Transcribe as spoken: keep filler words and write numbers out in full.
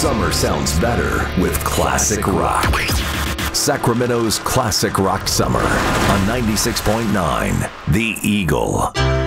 Summer sounds better with classic rock. Sacramento's classic rock summer on ninety-six point nine The Eagle.